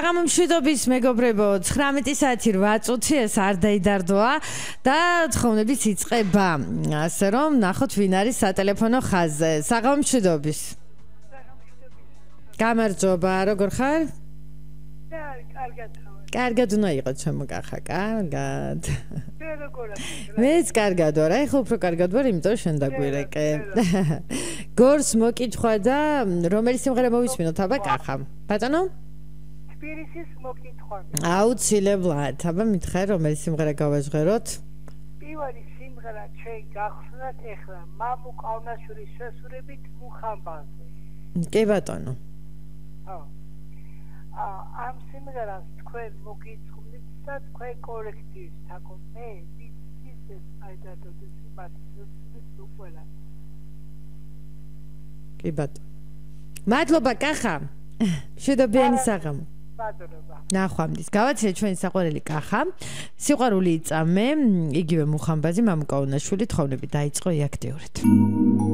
მშვიდობის მეგობრებო 19 საათი 8 წუთი ეს არ დაიდარდოა და თხოვნების იწყება ასე რომ ნახოთ ვინ არის სატელეფონო ხაზზე საღამომშვიდობის გამარჯობა როგორ ხარ? კარგად უნდა იყოს ჩემო კახა კარგად მეც კარგად ვარ აი ხო უფრო კარგად ვარ იმიტომ შენ დაგვირეკე გორს მოკითხვა და რომელი სიმღერა მოვისმინოთ აბა კახა ბატონო პირისის მოკითხვა. აუცილებლად, აბა მითხარ რომელი სიმღერა გავაჟღეროთ? პირველი სიმღერა ჩვენ გახსნათ ეხლა მამუ ყავნაშვილის შესრულებით მუხამბანზე. კი ბატონო. ამ სიმღერას თქვენ მოგიწყვნით და თქვენ კოლექტივს თაკობ მე ვიცით აი დადოდეს იმათი ყველა. კი ბატონო. მადლობა კახა. მშვიდობიანი საღამო. ნახვამდის გავაცილეთ ჩვენი საყვარელი კახა სიყვარული იწამე იგივე მუხამბაზი მამუკაუნაშვილი თხოვნები დაიწყო აქტიურად